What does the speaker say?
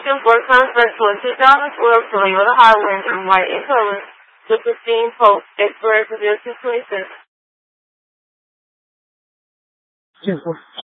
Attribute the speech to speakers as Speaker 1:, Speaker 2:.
Speaker 1: looking for a conference for 2012 Toyota Highland in white in color to Christine Pope, expiration 0226.